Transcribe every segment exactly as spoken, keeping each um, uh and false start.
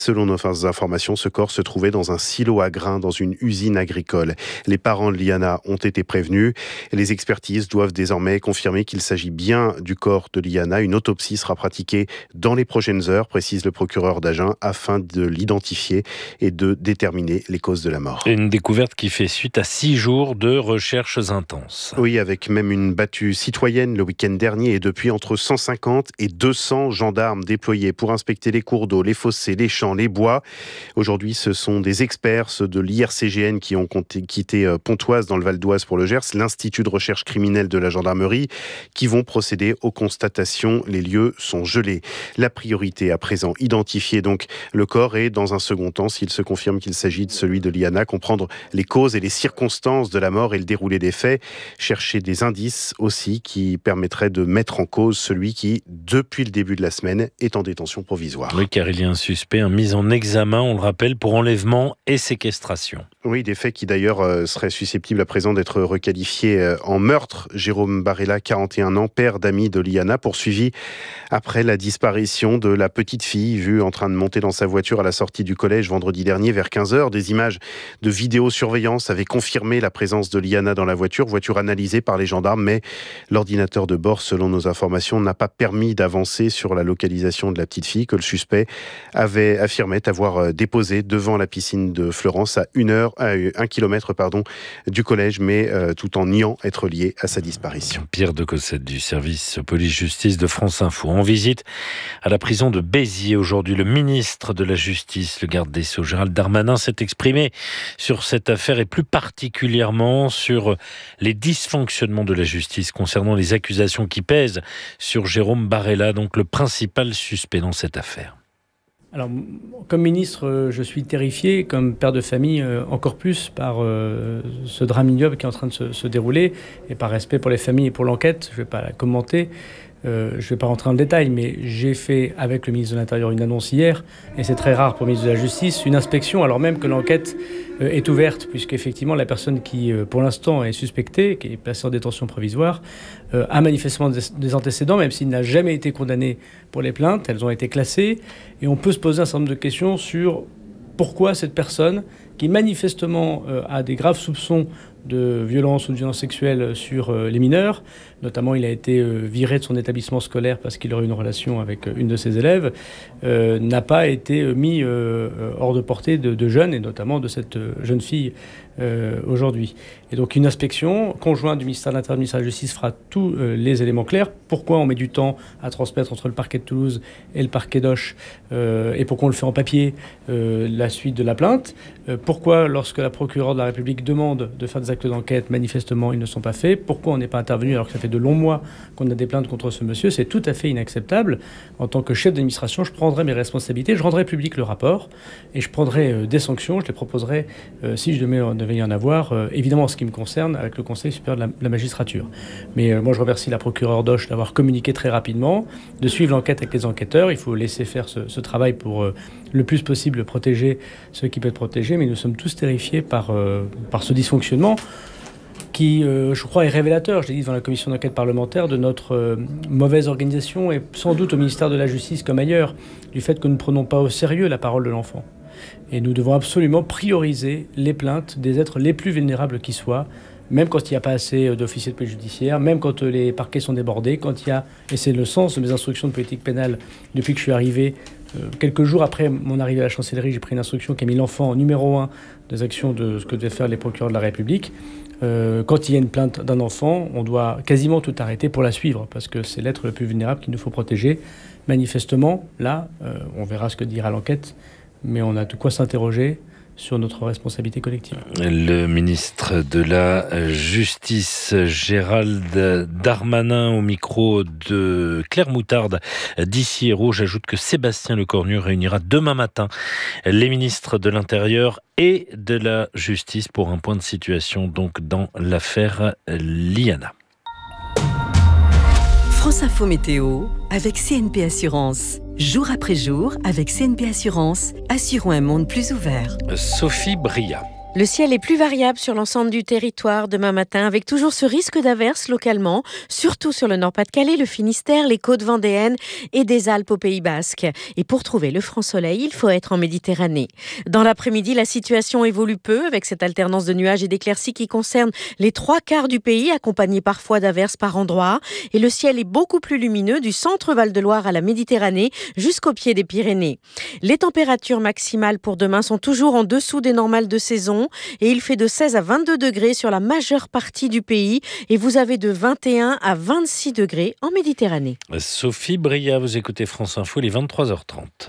Selon nos informations, ce corps se trouvait dans un silo à grains dans une usine agricole. Les parents de Liana ont été prévenus. Les expertises doivent désormais confirmer qu'il s'agit bien du corps de Liana. Une autopsie sera pratiquée dans les prochaines heures, précise le procureur d'Agen, afin de l'identifier et de déterminer les causes de la mort. Une découverte qui fait suite à six jours de recherches intenses. Oui, avec même une battue citoyenne le week-end dernier et depuis entre cent cinquante et deux cents gendarmes déployés pour inspecter les cours d'eau, les fossés, les champs, les bois. Aujourd'hui, ce sont des experts, ceux de l'I R C G N qui ont quitté Pontoise dans le Val d'Oise pour le Gers, l'Institut de recherche criminelle de la gendarmerie, qui vont procéder aux constatations. Les lieux sont gelés. La priorité à présent, identifier donc le corps et dans un second temps, s'il se confirme qu'il s'agit de celui de Liana, comprendre les causes et les circonstances de la mort et le déroulé des faits, chercher des indices aussi qui permettraient de mettre en cause celui qui, depuis le début de la semaine, est en détention provisoire. Oui, car il y a un suspect, un mis en examen, on le rappelle, pour enlèvement et séquestration. Oui, des faits qui d'ailleurs euh, seraient susceptibles à présent d'être requalifiés euh, en meurtre. Jérôme Barella, quarante et un ans, père d'amis de Liana, poursuivi après la disparition de la petite fille vue en train de monter dans sa voiture à la sortie du collège vendredi dernier vers quinze heures. Des images de vidéosurveillance avaient confirmé la présence de Liana dans la voiture, voiture analysée par les gendarmes, mais l'ordinateur de bord, selon nos informations, n'a pas permis d'avancer sur la localisation de la petite fille que le suspect avait affirmé avoir déposé devant la piscine de Fleurance à une heure, à un kilomètre pardon, du collège, mais euh, tout en niant être lié à sa disparition. Pierre de Cossette du service police-justice de France Info. En visite à la prison de Béziers aujourd'hui, le ministre de la Justice, le garde des Sceaux, Gérald Darmanin, s'est exprimé sur cette affaire et plus particulièrement sur les dysfonctionnements de la justice concernant les accusations qui pèsent sur Jérôme Barella, donc le principal suspect dans cette affaire. Alors, comme ministre, je suis terrifié, comme père de famille, encore plus par euh, ce drame ignoble qui est en train de se, se dérouler, et par respect pour les familles et pour l'enquête, je ne vais pas la commenter. Euh, je ne vais pas rentrer dans le détail, mais j'ai fait avec le ministre de l'Intérieur une annonce hier, et c'est très rare pour le ministre de la Justice, une inspection, alors même que l'enquête euh, est ouverte, puisqu'effectivement la personne qui, euh, pour l'instant, est suspectée, qui est placée en détention provisoire, euh, a manifestement des, des antécédents, même s'il n'a jamais été condamné pour les plaintes, elles ont été classées, et on peut se poser un certain nombre de questions sur pourquoi cette personne, qui manifestement euh, a des graves soupçons de violence ou de violence sexuelle sur euh, les mineurs. Notamment, il a été euh, viré de son établissement scolaire parce qu'il aurait eu une relation avec euh, une de ses élèves, euh, n'a pas été euh, mis euh, hors de portée de, de jeunes, et notamment de cette euh, jeune fille euh, aujourd'hui. Et donc, une inspection conjointe du ministère de l'Intérieur et du ministère de la Justice fera tous euh, les éléments clairs. Pourquoi on met du temps à transmettre entre le parquet de Toulouse et le parquet d'Auch, euh, et pourquoi on le fait en papier, euh, la suite de la plainte. Euh, pourquoi, lorsque la procureure de la République demande de faire des actes d'enquête, manifestement, ils ne sont pas faits. Pourquoi on n'est pas intervenu alors que ça fait de longs mois qu'on a des plaintes contre ce monsieur? C'est tout à fait inacceptable. En tant que chef d'administration, je prendrai mes responsabilités, je rendrai public le rapport et je prendrai euh, des sanctions. Je les proposerai, euh, si je devais, devais y en avoir, euh, évidemment en ce qui me concerne, avec le Conseil supérieur de la, de la magistrature. Mais euh, moi, je remercie la procureure d'Auch d'avoir communiqué très rapidement, de suivre l'enquête avec les enquêteurs. Il faut laisser faire ce, ce travail pour euh, le plus possible protéger ceux qui peuvent être protégés, mais nous sommes tous terrifiés par, euh, par ce dysfonctionnement qui, euh, je crois, est révélateur, je l'ai dit devant la commission d'enquête parlementaire, de notre euh, mauvaise organisation et sans doute au ministère de la Justice comme ailleurs, du fait que nous ne prenons pas au sérieux la parole de l'enfant. Et nous devons absolument prioriser les plaintes des êtres les plus vulnérables qui soient, même quand il n'y a pas assez d'officiers de police judiciaire, même quand les parquets sont débordés, quand il y a, et c'est le sens de mes instructions de politique pénale depuis que je suis arrivé, euh, quelques jours après mon arrivée à la chancellerie, j'ai pris une instruction qui a mis l'enfant en numéro un des actions de ce que devaient faire les procureurs de la République. Euh, quand il y a une plainte d'un enfant, on doit quasiment tout arrêter pour la suivre, parce que c'est l'être le plus vulnérable qu'il nous faut protéger. Manifestement, là, euh, on verra ce que dira l'enquête, mais on a de quoi s'interroger sur notre responsabilité collective. Le ministre de la Justice, Gérald Darmanin, au micro de Claire Moutarde d'Ici et Rouge, ajoute que Sébastien Lecornu réunira demain matin les ministres de l'Intérieur et de la Justice pour un point de situation donc dans l'affaire Liana. France Info Météo avec C N P Assurance. Jour après jour, avec C N P Assurance, assurons un monde plus ouvert. Sophie Bria. Le ciel est plus variable sur l'ensemble du territoire demain matin, avec toujours ce risque d'averses localement, surtout sur le Nord-Pas-de-Calais, le Finistère, les côtes vendéennes et des Alpes au Pays Basque. Et pour trouver le franc soleil, il faut être en Méditerranée. Dans l'après-midi, la situation évolue peu, avec cette alternance de nuages et d'éclaircies qui concerne les trois quarts du pays, accompagnés parfois d'averses par endroits. Et le ciel est beaucoup plus lumineux du centre Val-de-Loire à la Méditerranée, jusqu'au pied des Pyrénées. Les températures maximales pour demain sont toujours en dessous des normales de saison. Et il fait de seize à vingt-deux degrés sur la majeure partie du pays et vous avez de vingt et un à vingt-six degrés en Méditerranée. Sophie Bria, vous écoutez France Info, il est vingt-trois heures trente.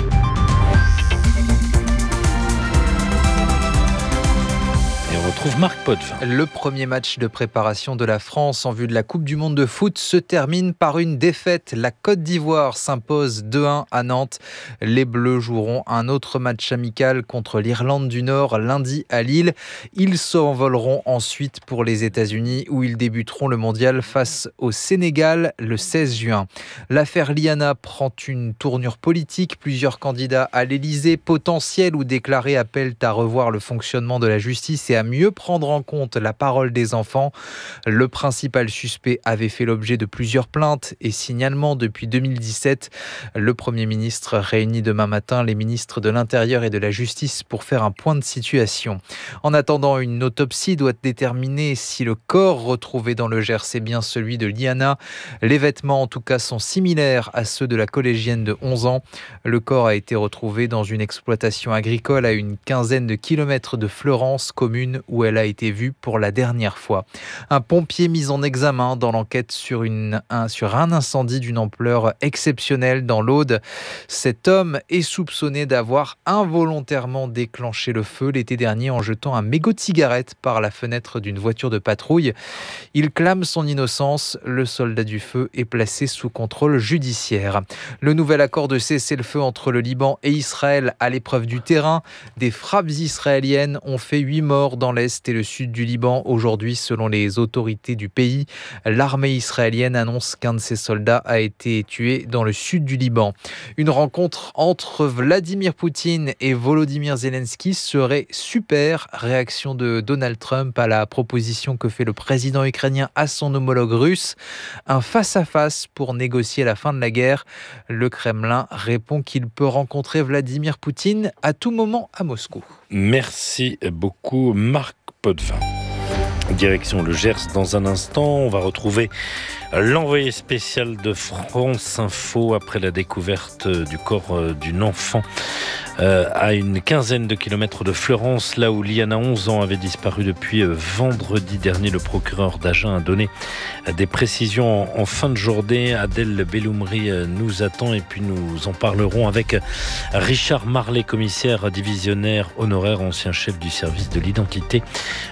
Et on retrouve Marc Potvin. Le premier match de préparation de la France en vue de la Coupe du Monde de foot se termine par une défaite. La Côte d'Ivoire s'impose deux un à Nantes. Les Bleus joueront un autre match amical contre l'Irlande du Nord lundi à Lille. Ils s'envoleront ensuite pour les États-Unis où ils débuteront le mondial face au Sénégal le seize juin. L'affaire Liana prend une tournure politique. Plusieurs candidats à l'Élysée, potentiels ou déclarés, appellent à revoir le fonctionnement de la justice et à mieux prendre en compte la parole des enfants. Le principal suspect avait fait l'objet de plusieurs plaintes et signalements depuis deux mille dix-sept. Le Premier ministre réunit demain matin les ministres de l'Intérieur et de la Justice pour faire un point de situation. En attendant, une autopsie doit déterminer si le corps retrouvé dans le Gers est bien celui de Liana. Les vêtements, en tout cas, sont similaires à ceux de la collégienne de onze ans. Le corps a été retrouvé dans une exploitation agricole à une quinzaine de kilomètres de Fleurance, commune où elle a été vue pour la dernière fois. Un pompier mis en examen dans l'enquête sur, une, un, sur un incendie d'une ampleur exceptionnelle dans l'Aude. Cet homme est soupçonné d'avoir involontairement déclenché le feu l'été dernier en jetant un mégot de cigarette par la fenêtre d'une voiture de patrouille. Il clame son innocence. Le soldat du feu est placé sous contrôle judiciaire. Le nouvel accord de cessez-le-feu entre le Liban et Israël à l'épreuve du terrain. Des frappes israéliennes ont fait huit morts dans l'est et le sud du Liban. Aujourd'hui, selon les autorités du pays, l'armée israélienne annonce qu'un de ses soldats a été tué dans le sud du Liban. Une rencontre entre Vladimir Poutine et Volodymyr Zelensky serait super. Réaction de Donald Trump à la proposition que fait le président ukrainien à son homologue russe. Un face-à-face pour négocier la fin de la guerre. Le Kremlin répond qu'il peut rencontrer Vladimir Poutine à tout moment à Moscou. Merci beaucoup Marc Potvin. Direction le Gers dans un instant. On va retrouver l'envoyé spécial de France Info après la découverte du corps d'une enfant euh, à une quinzaine de kilomètres de Fleurance, là où Liana, onze ans, avait disparu depuis vendredi dernier. Le procureur d'Agen a donné des précisions en, en fin de journée. Adèle Belloumri nous attend et puis nous en parlerons avec Richard Marlet, commissaire divisionnaire honoraire, ancien chef du service de l'identité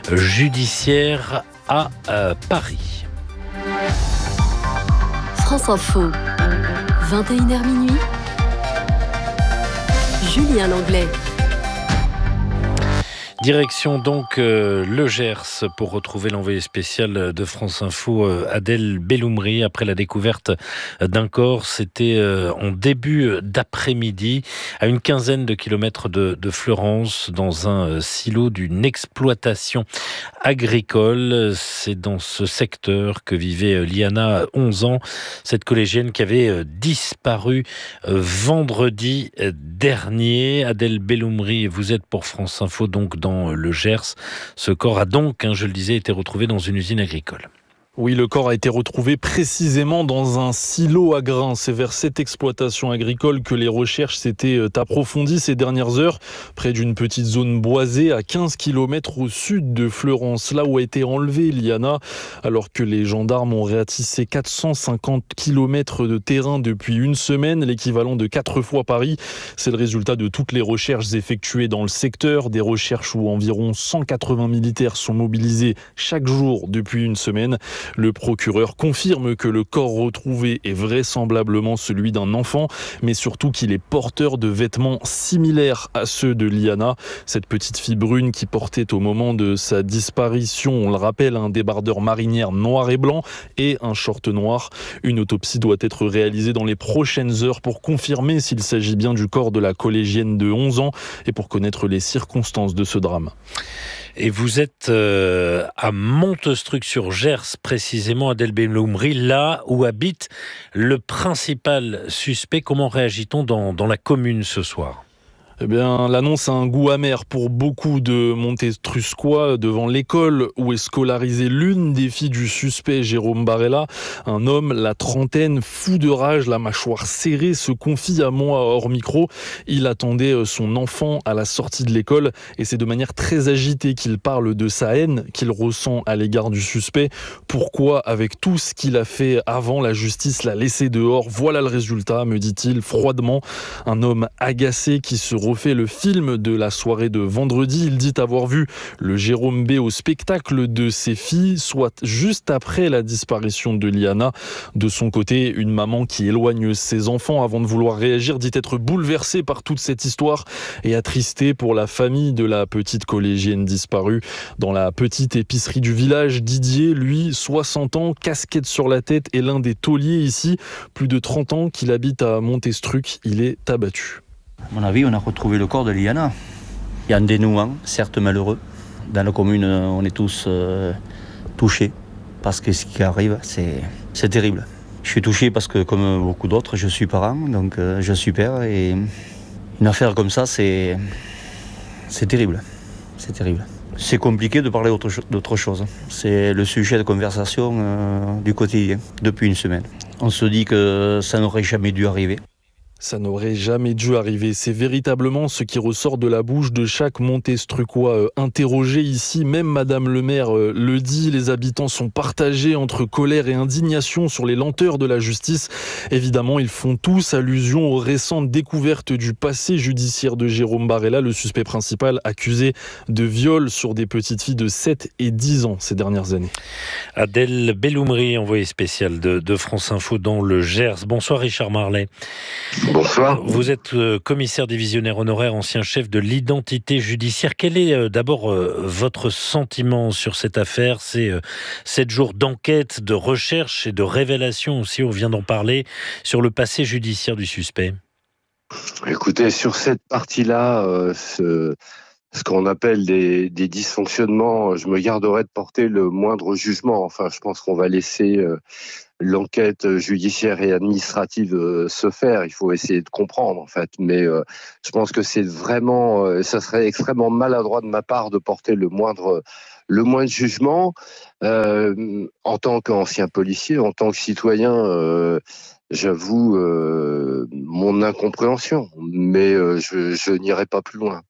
judiciaire à euh, Paris. France Info, vingt et une heures minuit. Julien Langlais. Direction donc euh, le Gers pour retrouver l'envoyé spécial de France Info, euh, Adèle Belloumri, après la découverte d'un corps. C'était euh, en début d'après-midi, à une quinzaine de kilomètres de, de Fleurance, dans un euh, silo d'une exploitation agricole. C'est dans ce secteur que vivait Liana, onze ans, cette collégienne qui avait euh, disparu euh, vendredi dernier. Adèle Belloumri, vous êtes pour France Info donc dans dans le Gers. Ce corps a donc, hein, je le disais, été retrouvé dans une usine agricole. Oui, le corps a été retrouvé précisément dans un silo à grains. C'est vers cette exploitation agricole que les recherches s'étaient approfondies ces dernières heures, près d'une petite zone boisée à quinze kilomètres au sud de Fleurance, là où a été enlevée Liana, alors que les gendarmes ont ratissé quatre cent cinquante kilomètres de terrain depuis une semaine, l'équivalent de quatre fois Paris. C'est le résultat de toutes les recherches effectuées dans le secteur, des recherches où environ cent quatre-vingts militaires sont mobilisés chaque jour depuis une semaine. Le procureur confirme que le corps retrouvé est vraisemblablement celui d'un enfant, mais surtout qu'il est porteur de vêtements similaires à ceux de Liana. Cette petite fille brune qui portait au moment de sa disparition, on le rappelle, un débardeur marinière noir et blanc et un short noir. Une autopsie doit être réalisée dans les prochaines heures pour confirmer s'il s'agit bien du corps de la collégienne de onze ans et pour connaître les circonstances de ce drame. Et vous êtes euh, à Montestruc-sur-Gers, précisément, Adèle Belhoumry, là où habite le principal suspect. Comment réagit-on dans, dans la commune ce soir ? Eh bien, l'annonce a un goût amer pour beaucoup de Montestruscois devant l'école où est scolarisée l'une des filles du suspect, Jérôme Barella. Un homme, la trentaine, fou de rage, la mâchoire serrée, se confie à moi hors micro. Il attendait son enfant à la sortie de l'école et c'est de manière très agitée qu'il parle de sa haine qu'il ressent à l'égard du suspect. Pourquoi, avec tout ce qu'il a fait avant, la justice l'a laissé dehors ? Voilà le résultat, me dit-il froidement. Un homme agacé qui se refait le film de la soirée de vendredi. Il dit avoir vu le Jérôme B au spectacle de ses filles, soit juste après la disparition de Liana. De son côté, une maman qui éloigne ses enfants avant de vouloir réagir dit être bouleversée par toute cette histoire et attristée pour la famille de la petite collégienne disparue. Dans la petite épicerie du village, Didier, lui, soixante ans, casquette sur la tête, est l'un des tauliers ici. Plus de trente ans qu'il habite à Montestruc, il est abattu. À mon avis, on a retrouvé le corps de Liana. Il y a un dénouement, certes malheureux. Dans la commune, on est tous euh, touchés parce que ce qui arrive, c'est, c'est terrible. Je suis touché parce que, comme beaucoup d'autres, je suis parent, donc euh, je suis père. Et une affaire comme ça, c'est, c'est terrible. C'est terrible. C'est compliqué de parler autre, d'autre chose. C'est le sujet de conversation euh, du quotidien depuis une semaine. On se dit que ça n'aurait jamais dû arriver. Ça n'aurait jamais dû arriver. C'est véritablement ce qui ressort de la bouche de chaque Montestrucois euh, interrogé ici. Même Madame le maire euh, le dit, les habitants sont partagés entre colère et indignation sur les lenteurs de la justice. Évidemment, ils font tous allusion aux récentes découvertes du passé judiciaire de Jérôme Barella, le suspect principal accusé de viol sur des petites filles de sept et dix ans ces dernières années. Adèle Belhoumry, envoyée spéciale de, de France Info dans le Gers. Bonsoir Richard Marlet. Bonsoir. Vous êtes euh, commissaire divisionnaire honoraire, ancien chef de l'identité judiciaire. Quel est euh, d'abord euh, votre sentiment sur cette affaire ? C'est euh, sept jours d'enquête, de recherche et de révélation aussi, on vient d'en parler, sur le passé judiciaire du suspect. Écoutez, sur cette partie-là, euh, ce, ce qu'on appelle des, des dysfonctionnements, je me garderai de porter le moindre jugement. Enfin, je pense qu'on va laisser... Euh, l'enquête judiciaire et administrative euh, se faire. Il faut essayer de comprendre, en fait. Mais euh, je pense que c'est vraiment... Euh, ça serait extrêmement maladroit de ma part de porter le moindre, le moindre jugement. Euh, en tant qu'ancien policier, en tant que citoyen, euh, j'avoue euh, mon incompréhension. Mais euh, je, je n'irai pas plus loin.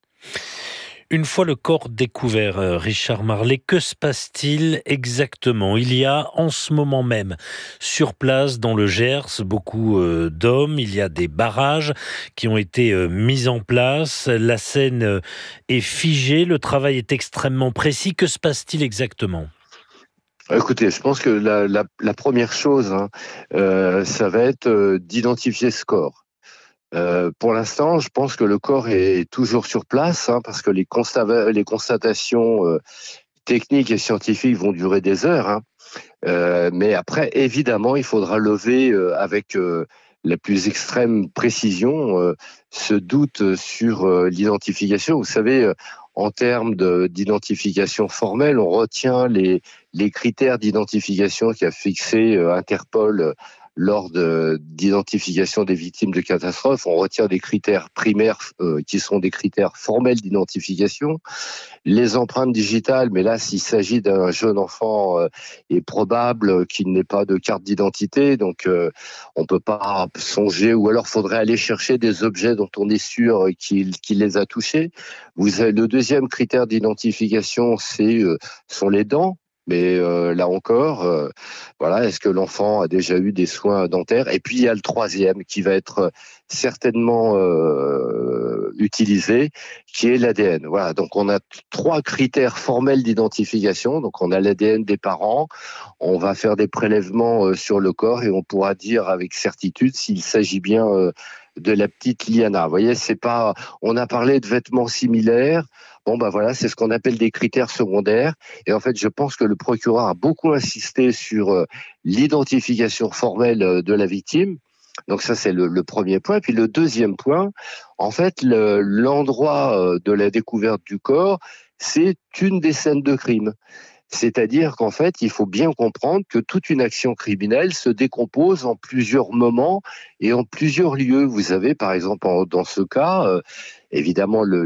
Une fois le corps découvert, Richard Marlet, que se passe-t-il exactement ? Il y a en ce moment même, sur place, dans le Gers, beaucoup euh, d'hommes. Il y a des barrages qui ont été euh, mis en place. La scène euh, est figée. Le travail est extrêmement précis. Que se passe-t-il exactement ? Écoutez, je pense que la, la, la première chose, hein, euh, ça va être euh, d'identifier ce corps. Euh, pour l'instant, je pense que le corps est toujours sur place, hein, parce que les, consta- les constatations euh, techniques et scientifiques vont durer des heures. Hein. Euh, mais après, évidemment, il faudra lever euh, avec euh, la plus extrême précision euh, ce doute sur euh, l'identification. Vous savez, euh, en termes de, d'identification formelle, on retient les, les critères d'identification qu'a fixé euh, Interpol euh, lors de, d'identification des victimes de catastrophes. On retient des critères primaires euh, qui sont des critères formels d'identification. Les empreintes digitales, mais là, s'il s'agit d'un jeune enfant, euh, est probable qu'il n'ait pas de carte d'identité, donc euh, on peut pas songer, ou alors faudrait aller chercher des objets dont on est sûr qu'il, qu'il les a touchés. Vous avez, le deuxième critère d'identification, c'est euh, sont les dents. Mais euh, là encore, euh, voilà, est-ce que l'enfant a déjà eu des soins dentaires? Et puis il y a le troisième qui va être certainement euh, utilisé, qui est l'A D N. Voilà, donc on a trois critères formels d'identification. Donc on a l'A D N des parents, on va faire des prélèvements euh, sur le corps et on pourra dire avec certitude s'il s'agit bien euh, de la petite Liana. Vous voyez, c'est pas. On a parlé de vêtements similaires. Bon, ben voilà, c'est ce qu'on appelle des critères secondaires. Et en fait, je pense que le procureur a beaucoup insisté sur euh, l'identification formelle euh, de la victime. Donc ça, c'est le, le premier point. Puis le deuxième point, en fait, le, l'endroit euh, de la découverte du corps, c'est une des scènes de crime. C'est-à-dire qu'en fait, il faut bien comprendre que toute une action criminelle se décompose en plusieurs moments et en plusieurs lieux. Vous avez, par exemple, en, dans ce cas, euh, évidemment, le,